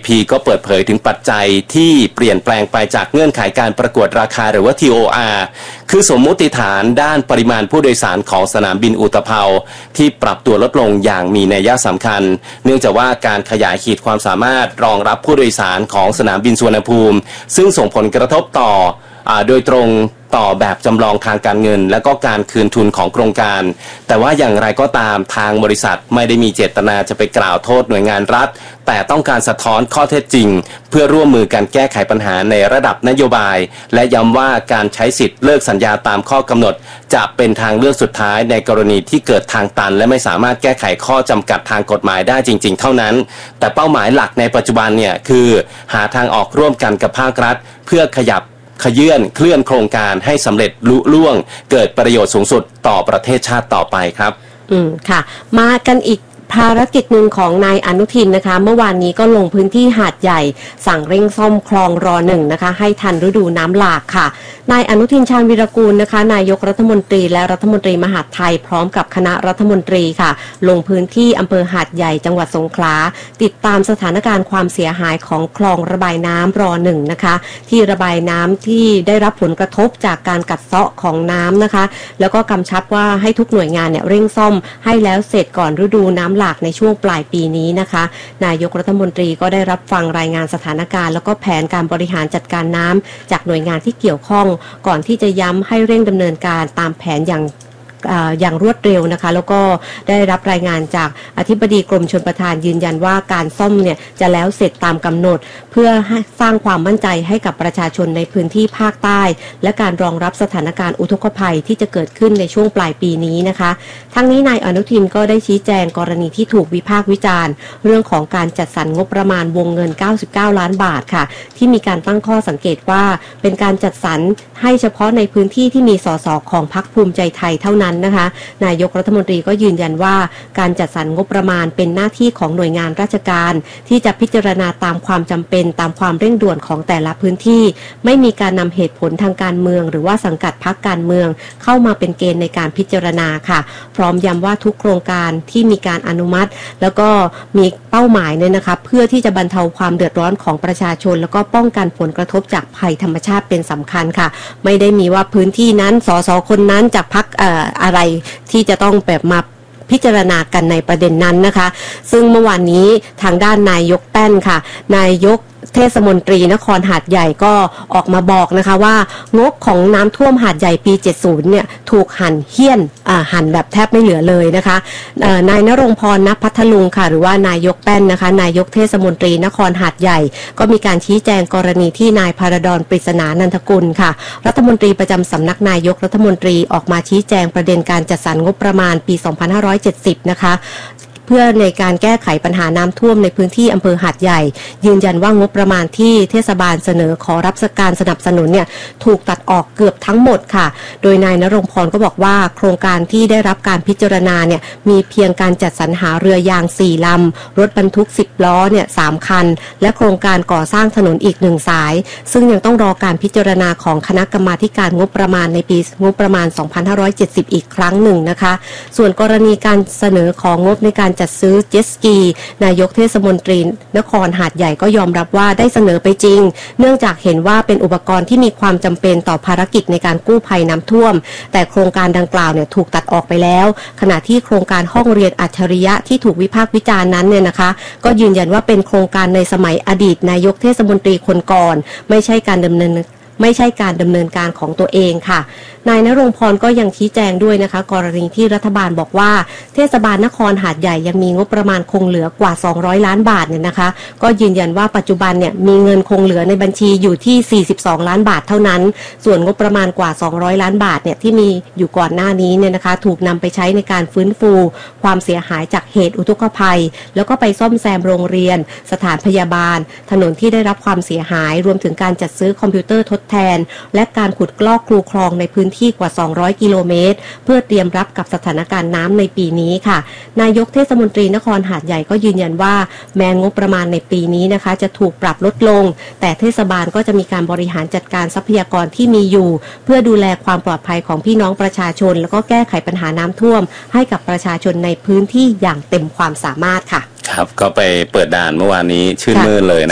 GDP ก็เปิดเผยถึงปัจจัยที่เปลี่ยนแปลงไปจากเงื่อนไขการประกวดราคาหรือว่า TOR คือสมมุติฐานด้านปริมาณผู้โดยสารของสนามบินอุตภเปาที่ปรับตัวลดลงอย่างมีนัยสำคัญเนื่องจากว่าการขยายขีดความสามารถรองรับผู้โดยสารของสนามบินสุวรรณภูมิซึ่งส่งผลกระทบต่อโดยตรงต่อแบบจำลองทางการเงินและก็การคืนทุนของโครงการแต่ว่าอย่างไรก็ตามทางบริษัทไม่ได้มีเจตนาจะไปกล่าวโทษหน่วยงานรัฐแต่ต้องการสะท้อนข้อเท็จจริงเพื่อร่วมมือกันแก้ไขปัญหาในระดับนโยบายและย้ำว่าการใช้สิทธิ์เลิกสัญญาตามข้อกำหนดจะเป็นทางเลือกสุดท้ายในกรณีที่เกิดทางตันและไม่สามารถแก้ไขข้อจำกัดทางกฎหมายได้จริงๆเท่านั้นแต่เป้าหมายหลักในปัจจุบันเนี่ยคือหาทางออกร่วมกันกับภาครัฐเพื่อขยื่นเคลื่อนโครงการให้สำเร็จลุล่วงเกิดประโยชน์สูงสุดต่อประเทศชาติต่อไปครับค่ะมากันอีกภารกิจหนึ่งของนายอนุทินนะคะเมื่อวานนี้ก็ลงพื้นที่หาดใหญ่สั่งเร่งซ่อมคลองร.1นะคะให้ทันฤดูน้ำหลากค่ะนายอนุทินชาญวีรกูลนะคะนายกรัฐมนตรีและรัฐมนตรีมหาดไทยพร้อมกับคณะรัฐมนตรีค่ะลงพื้นที่อำเภอหาดใหญ่จังหวัดสงขลาติดตามสถานการณ์ความเสียหายของคลองระบายน้ำร.1นะคะที่ระบายน้ำที่ได้รับผลกระทบจากการกัดเซาะของน้ำนะคะแล้วก็กำชับว่าให้ทุกหน่วยงานเนี่ยเร่งซ่อมให้แล้วเสร็จก่อนฤดูน้ำหลากในช่วงปลายปีนี้นะคะนายกรัฐมนตรีก็ได้รับฟังรายงานสถานการณ์แล้วก็แผนการบริหารจัดการน้ำจากหน่วยงานที่เกี่ยวข้องก่อนที่จะย้ำให้เร่งดำเนินการตามแผนอย่างรวดเร็วนะคะแล้วก็ได้รับรายงานจากอธิบดีกรมชลประทานยืนยันว่าการซ่อมเนี่ยจะแล้วเสร็จตามกำหนดเพื่อให้สร้างความมั่นใจให้กับประชาชนในพื้นที่ภาคใต้และการรองรับสถานการณ์อุทกภัยที่จะเกิดขึ้นในช่วงปลายปีนี้นะคะทั้งนี้นายอนุทินก็ได้ชี้แจงกรณีที่ถูกวิพากษ์วิจารณ์เรื่องของการจัดสรรงบประมาณวงเงิน99ล้านบาทค่ะที่มีการตั้งข้อสังเกตว่าเป็นการจัดสรรให้เฉพาะในพื้นที่ที่มีสสของพรรคภูมิใจไทยเท่านั้นนะคะนายกรัฐมนตรีก็ยืนยันว่าการจัดสรรงบประมาณเป็นหน้าที่ของหน่วยงานราชการที่จะพิจารณาตามความจำเป็นตามความเร่งด่วนของแต่ละพื้นที่ไม่มีการนำเหตุผลทางการเมืองหรือว่าสังกัดพรรคการเมืองเข้ามาเป็นเกณฑ์ในการพิจารณาค่ะพร้อมย้ำว่าทุกโครงการที่มีการอนุมัติแล้วก็มีเป้าหมายเนี่ยนะคะเพื่อที่จะบรรเทาความเดือดร้อนของประชาชนแล้วก็ป้องกันผลกระทบจากภัยธรรมชาติเป็นสำคัญค่ะไม่ได้มีว่าพื้นที่นั้นสสคนนั้นจากพรรคอะไรที่จะต้องแบบมาพิจารณากันในประเด็นนั้นนะคะซึ่งเมื่อวานนี้ทางด้านนายกแป้นค่ะนายกเทศมนตรีนครหาดใหญ่ก็ออกมาบอกนะคะว่างบของน้ำท่วมหาดใหญ่ปี70เนี่ยถูกหั่นเหี้ยนหั่นแบบแทบไม่เหลือเลยนะคะนายณรงค์พร ณ พัทลุงค่ะหรือว่านายกแป้นนะคะนายกเทศมนตรีนครหาดใหญ่ก็มีการชี้แจงกรณีที่นายพารดร ปริศนานันทกุลค่ะรัฐมนตรีประจำสำนักนายกรัฐมนตรีออกมาชี้แจงประเด็นการจัดสรรงบประมาณปี2570นะคะเพื่อในการแก้ไขปัญหาน้ำท่วมในพื้นที่อำเภอหาดใหญ่ยืนยันว่างบประมาณที่เทศบาลเสนอขอรับการสนับสนุนเนี่ยถูกตัดออกเกือบทั้งหมดค่ะโดยนายณรงค์พรก็บอกว่าโครงการที่ได้รับการพิจารณาเนี่ยมีเพียงการจัดสรรหาเรือยาง4ลำรถบรรทุก10ล้อเนี่ย3คันและโครงการก่อสร้างถนนอีก1สายซึ่งยังต้องรอการพิจารณาของคณะกรรมาธิการงบประมาณในปีงบประมาณ2570อีกครั้งหนึ่งนะคะส่วนกรณีการเสนอของงบในการจัดซื้อเจ็ตสกีนายกเทศมนตรีนครหาดใหญ่ก็ยอมรับว่าได้เสนอไปจริงเนื่องจากเห็นว่าเป็นอุปกรณ์ที่มีความจำเป็นต่อภารกิจในการกู้ภัยน้ำท่วมแต่โครงการดังกล่าวเนี่ยถูกตัดออกไปแล้วขณะที่โครงการห้องเรียนอัจฉริยะที่ถูกวิพากษ์วิจารณ์นั้นเนี่ยนะคะก็ยืนยันว่าเป็นโครงการในสมัยอดีตนายกเทศมนตรีคนก่อนไม่ใช่การดำเนินการของตัวเองค่ะนายณรงค์พรก็ยังชี้แจงด้วยนะคะกรณีที่รัฐบาลบอกว่าเทศบาลนครหาดใหญ่ยังมีงบประมาณคงเหลือกว่า200ล้านบาทเนี่ยนะคะก็ยืนยันว่าปัจจุบันเนี่ยมีเงินคงเหลือในบัญชีอยู่ที่42ล้านบาทเท่านั้นส่วนงบประมาณกว่า200ล้านบาทเนี่ยที่มีอยู่ก่อนหน้านี้เนี่ยนะคะถูกนำไปใช้ในการฟื้นฟูความเสียหายจากเหตุอุทกภัยแล้วก็ไปซ่อมแซมโรงเรียนสถานพยาบาลถนนที่ได้รับความเสียหายรวมถึงการจัดซื้อคอมพิวเตอร์ทดแทนและการขุดลอกคูคลองในพื้นที่กว่า200กิโลเมตรเพื่อเตรียมรับกับสถานการณ์น้ำในปีนี้ค่ะนายกเทศมนตรีนครหาดใหญ่ก็ยืนยันว่าแม้งบประมาณในปีนี้นะคะจะถูกปรับลดลงแต่เทศบาลก็จะมีการบริหารจัดการทรัพยากรที่มีอยู่เพื่อดูแลความปลอดภัยของพี่น้องประชาชนแล้วก็แก้ไขปัญหาน้ำท่วมให้กับประชาชนในพื้นที่อย่างเต็มความสามารถค่ะครับก็ไปเปิดด่านเมื่อวานนี้ชื่นมื่นเลย